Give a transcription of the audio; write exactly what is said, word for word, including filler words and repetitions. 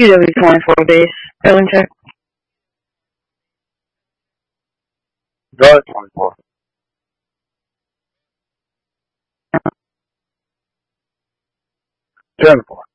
U W twenty-four base. Building check. Drive twenty-four. ten four.